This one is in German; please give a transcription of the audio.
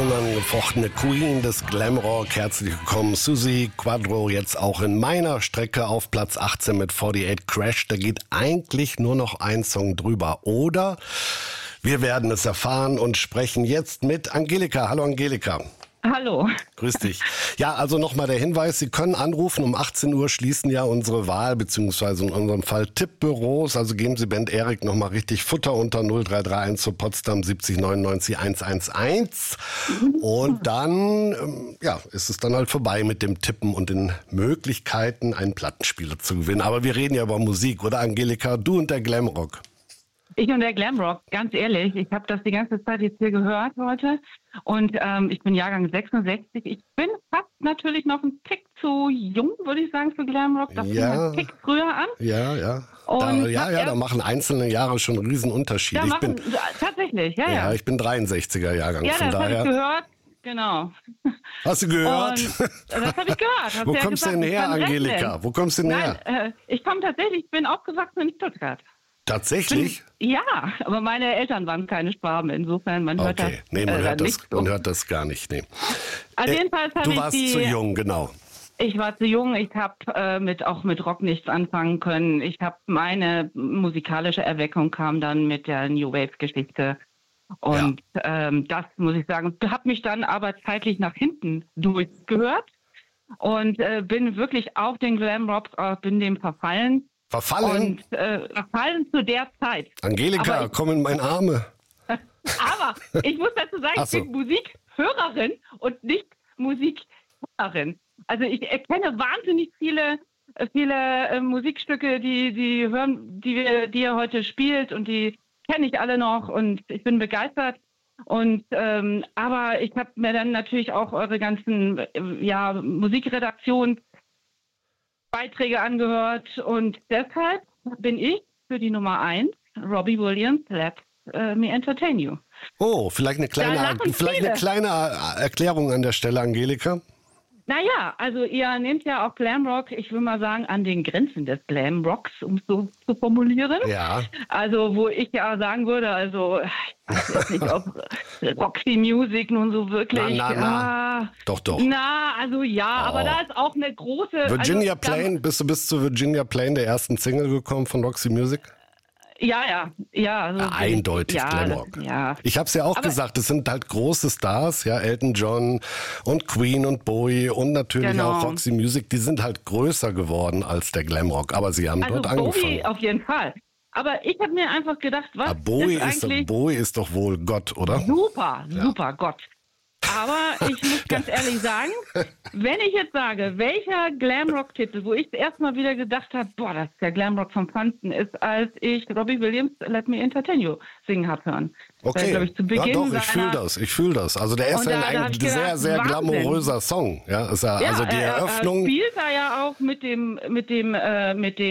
unangefochtene Queen des Glamrock. Herzlich willkommen, Suzi Quatro, jetzt auch in meiner Strecke auf Platz 18 mit 48 Crash. Da geht eigentlich nur noch ein Song drüber, oder? Wir werden es erfahren und sprechen jetzt mit Angelika. Hallo Angelika. Hallo. Grüß dich. Ja, also nochmal der Hinweis, Sie können anrufen. Um 18 Uhr schließen ja unsere Wahl, beziehungsweise in unserem Fall Tippbüros. Also geben Sie Band Erik nochmal richtig Futter unter 0331 zu Potsdam 70 99 111. Und dann, ist es dann halt vorbei mit dem Tippen und den Möglichkeiten, einen Plattenspieler zu gewinnen. Aber wir reden ja über Musik, oder Angelika? Du und der Glamrock. Ich und der Glamrock, ganz ehrlich, ich habe das die ganze Zeit jetzt hier gehört heute und ich bin Jahrgang 66. Ich bin fast natürlich noch ein Tick zu jung, würde ich sagen, für Glamrock. Das fing ein Tick früher an. Ja. Und Da machen einzelne Jahre schon einen riesen Unterschied. Tatsächlich, ja. Ja, ich bin 63er Jahrgang, ja, von daher. Ja, das habe ich gehört. Genau. Hast du gehört? Das habe ich gehört. Wo kommst du denn her, Angelika? Wo kommst du denn her? Ich komme tatsächlich, ich bin aufgewachsen in Stuttgart. Tatsächlich? Ja, aber meine Eltern waren keine Schwaben, insofern man hört das. Nee, man hört das gar nicht. Nee. Also jedenfalls du warst zu jung, genau. Ich war zu jung, ich habe auch mit Rock nichts anfangen können. Ich habe meine musikalische Erweckung kam dann mit der New Wave Geschichte. Und das muss ich sagen, habe mich dann aber zeitlich nach hinten durchgehört und bin wirklich auf den Glamrock, bin dem verfallen. Verfallen? Und verfallen zu der Zeit. Angelika, komm in meine Arme. Aber ich muss dazu sagen, ich bin Musikhörerin und nicht Musikhörerin. Also ich erkenne wahnsinnig viele Musikstücke, die ihr heute spielt, und die kenne ich alle noch und ich bin begeistert. Und aber ich habe mir dann natürlich auch eure ganzen Musikredaktionen Beiträge angehört, und deshalb bin ich für die Nummer 1, Robbie Williams, Let Me Entertain You. Oh, vielleicht eine kleine Erklärung an der Stelle, Angelika. Naja, also ihr nehmt ja auch Glamrock, ich will mal sagen, an den Grenzen des Glamrocks, um es so zu formulieren. Ja. Also wo ich ja sagen würde, also ich weiß jetzt nicht, ob Roxy Music nun so wirklich... Na. Doch. Aber da ist auch eine große... Virginia Plain, bist du bis zu Virginia Plain, der ersten Single, gekommen von Roxy Music? Ja. Also eindeutig Glamrock. Ja. Ich habe es ja auch gesagt, es sind halt große Stars, ja, Elton John und Queen und Bowie und natürlich auch Roxy Music, die sind halt größer geworden als der Glamrock, aber sie haben dort angefangen. Bowie auf jeden Fall. Aber ich habe mir einfach gedacht, Bowie ist doch wohl Gott, oder? Super Gott. Aber ich muss ganz ehrlich sagen, wenn ich jetzt sage, welcher Glamrock-Titel, wo ich erstmal wieder gedacht habe, das ist der Glamrock vom Feinsten, ist, als ich Robbie Williams Let Me Entertain You singen habe hören. Okay, ich fühle das. Also der ist ein sehr, sehr glamouröser Song. Ja, ist also die Eröffnung. Er spielt da ja auch mit dem